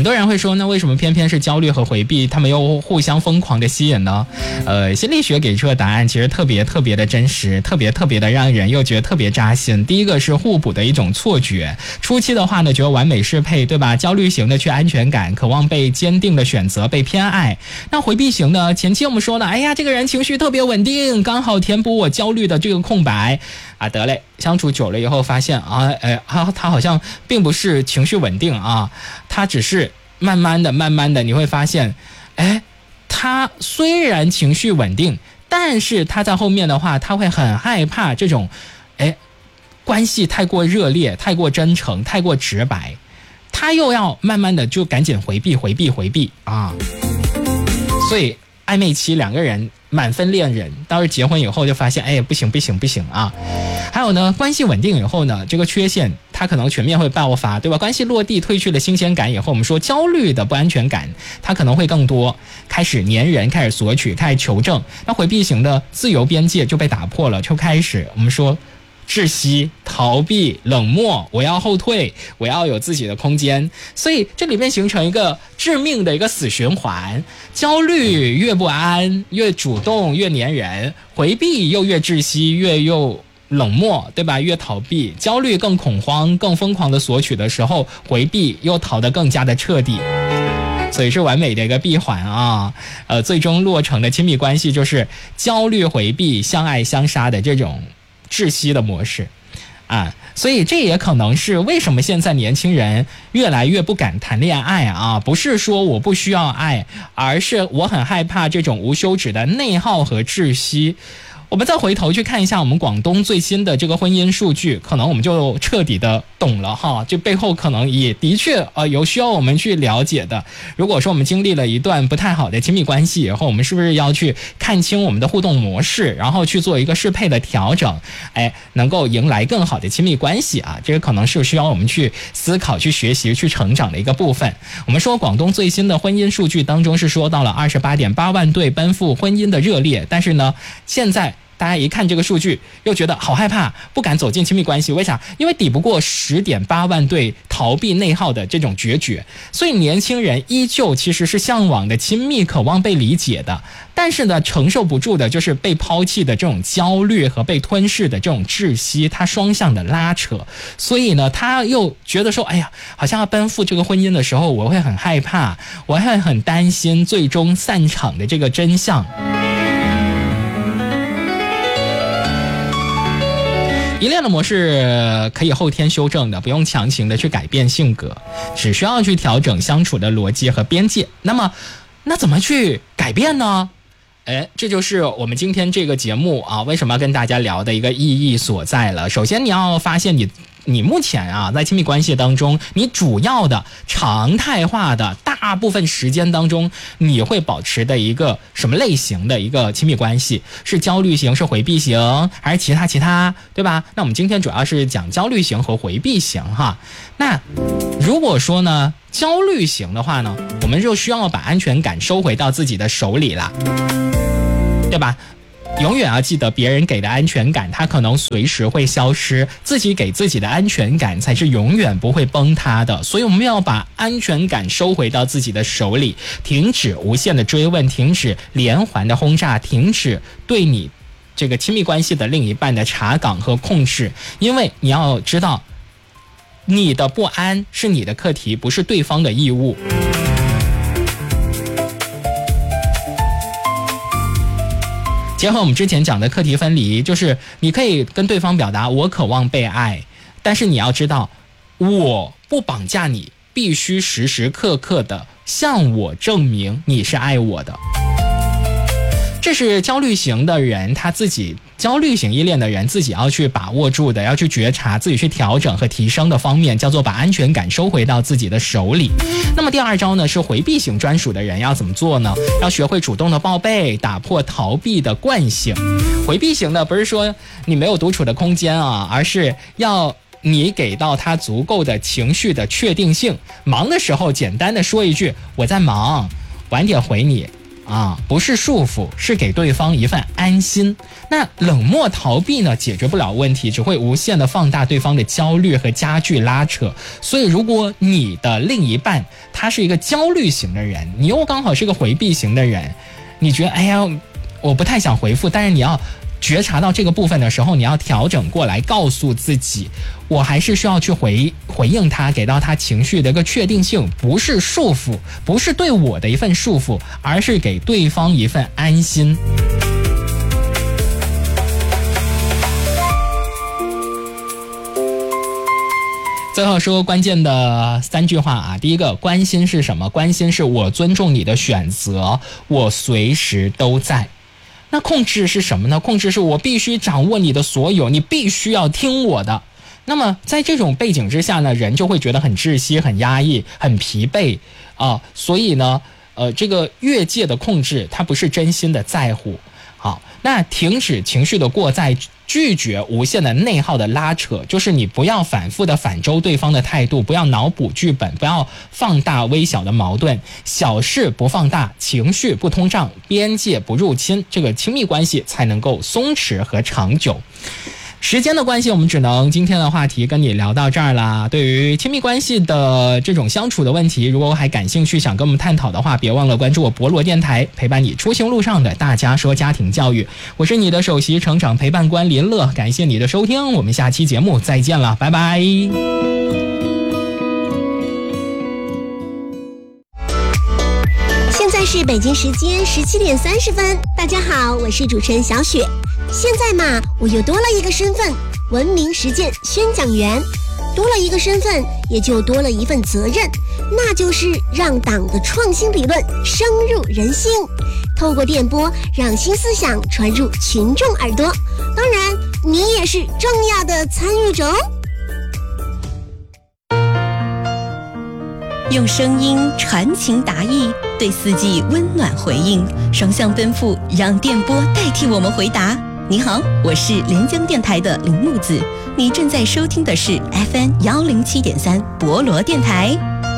多人会说，那为什么偏偏是焦虑和回避他们又互相疯狂的吸引呢？心理学给出的答案其实特别的真实，特别的让人又觉得特别扎心。第一个是互补的一种错觉，初期的话呢觉得完美适配，对吧？焦虑型的缺安全感，渴望被坚定的选择，被偏爱。那回避型的前期我们说了，哎呀，这个人情绪特别稳定，刚好填补我焦虑的这个空白啊，得嘞，相处久了以后发现啊，他好像并不是情绪稳定啊，他只是慢慢的你会发现，他虽然情绪稳定，但是他在后面的话，他会很害怕这种关系太过热烈，太过真诚，太过直白，他又要慢慢的就赶紧回避啊。所以暧昧期两个人满分恋人，到时结婚以后就发现不行啊。还有呢，关系稳定以后呢，这个缺陷它可能全面会爆发，对吧？关系落地，褪去了新鲜感以后，我们说焦虑的不安全感它可能会更多，开始粘人，开始索取，开始求证。那回避型的自由边界就被打破了，就开始我们说窒息、逃避、冷漠，我要后退，我要有自己的空间。所以这里面形成一个致命的一个死循环，焦虑越不安，越主动越粘人，回避又越窒息，又冷漠，对吧？越逃避，焦虑更恐慌，更疯狂的索取的时候，回避又逃得更加的彻底。所以是完美的一个闭环啊，最终落成的亲密关系就是焦虑回避、相爱相杀的这种窒息的模式啊。所以这也可能是为什么现在年轻人越来越不敢谈恋爱啊，不是说我不需要爱，而是我很害怕这种无休止的内耗和窒息。我们再回头去看一下我们广东最新的这个婚姻数据，可能我们就彻底的懂了哈，这背后可能也的确有需要我们去了解的。如果说我们经历了一段不太好的亲密关系以后，我们是不是要去看清我们的互动模式，然后去做一个适配的调整，能够迎来更好的亲密关系啊？这个可能是需要我们去思考、去学习、去成长的一个部分。我们说广东最新的婚姻数据当中是说到了 28.8 万对奔赴婚姻的热烈，但是呢，现在大家一看这个数据又觉得好害怕，不敢走进亲密关系。为啥？因为抵不过 10.8 万对逃避内耗的这种决绝。所以年轻人依旧其实是向往的亲密，渴望被理解的，但是呢承受不住的就是被抛弃的这种焦虑和被吞噬的这种窒息，他双向的拉扯。所以呢他又觉得说，好像要奔赴这个婚姻的时候，我会很害怕，我会很担心最终散场的这个真相。依恋的模式可以后天修正的，不用强行的去改变性格，只需要去调整相处的逻辑和边界。那怎么去改变呢？这就是我们今天这个节目啊，为什么要跟大家聊的一个意义所在了。首先你要发现你目前啊在亲密关系当中，你主要的常态化的大部分时间当中，你会保持的一个什么类型的一个亲密关系？是焦虑型，是回避型，还是其他，对吧？那我们今天主要是讲焦虑型和回避型哈。那如果说呢焦虑型的话呢，我们就需要把安全感收回到自己的手里啦，对吧？永远要记得，别人给的安全感它可能随时会消失，自己给自己的安全感才是永远不会崩塌的。所以我们要把安全感收回到自己的手里，停止无限的追问，停止连环的轰炸，停止对你这个亲密关系的另一半的查岗和控制。因为你要知道，你的不安是你的课题，不是对方的义务。结合我们之前讲的课题分离，就是你可以跟对方表达我渴望被爱，但是你要知道，我不绑架你，必须时时刻刻的向我证明你是爱我的。这是焦虑型的人他自己，焦虑型依恋的人自己要去把握住的，要去觉察，自己去调整和提升的方面，叫做把安全感收回到自己的手里。那么第二招呢，是回避型专属的人要怎么做呢？要学会主动的报备，打破逃避的惯性。回避型的不是说你没有独处的空间啊，而是要你给到他足够的情绪的确定性。忙的时候简单的说一句我在忙，晚点回你不是束缚，是给对方一份安心。那冷漠逃避呢，解决不了问题，只会无限的放大对方的焦虑和加剧拉扯。所以如果你的另一半他是一个焦虑型的人，你又刚好是个回避型的人，你觉得哎呀我不太想回复，但是你要觉察到这个部分的时候，你要调整过来，告诉自己我还是需要去回应他，给到他情绪的一个确定性，不是束缚，不是对我的一份束缚，而是给对方一份安心。最后说关键的3句话第一个，关心是什么？关心是我尊重你的选择，我随时都在。那控制是什么呢？控制是我必须掌握你的所有，你必须要听我的。那么在这种背景之下呢，人就会觉得很窒息、很压抑、很疲惫所以呢这个越界的控制它不是真心的在乎。好，那停止情绪的过载，拒绝无限的内耗的拉扯，就是你不要反复的反周对方的态度，不要脑补剧本，不要放大微小的矛盾，小事不放大，情绪不通胀，边界不入侵，这个亲密关系才能够松弛和长久。时间的关系，我们只能今天的话题跟你聊到这儿啦。对于亲密关系的这种相处的问题，如果还感兴趣想跟我们探讨的话，别忘了关注我博罗电台，陪伴你出行路上的大家说家庭教育。我是你的首席成长陪伴官林乐，感谢你的收听，我们下期节目再见了，拜拜。 现在是北京时间17点30分，大家好，我是主持人小雪。现在嘛，我又多了一个身份，文明实践宣讲员。多了一个身份，也就多了一份责任，那就是让党的创新理论深入人心，透过电波让新思想传入群众耳朵。当然，你也是重要的参与者哦。 用声音传情达意，对四季温暖回应，双向奔赴，让电波代替我们回答。你好，我是连江电台的林木子，你正在收听的是 FM107.3博罗电台。